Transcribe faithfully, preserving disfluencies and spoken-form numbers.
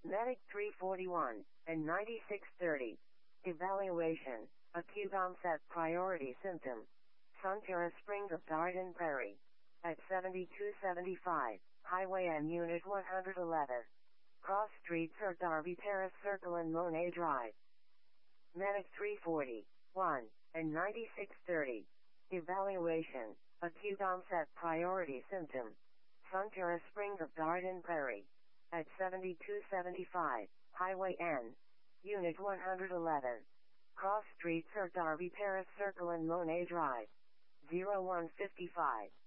Medic three forty-one and ninety-six thirty. Evaluation. Acute onset priority symptom. Sunterra Springs of Garden Prairie. At seventy-two seventy-five, Highway N Unit one eleven. Cross Streets or Darby Terrace Circle and Monet Drive. Medic three forty-one and ninety-six thirty. Evaluation. Acute onset priority symptom. Sunterra Springs of Garden Prairie. At seventy-two seventy-five, Highway N. Unit one eleven. Cross Streets or Darby Terrace Circle and Monet Drive. zero one five five.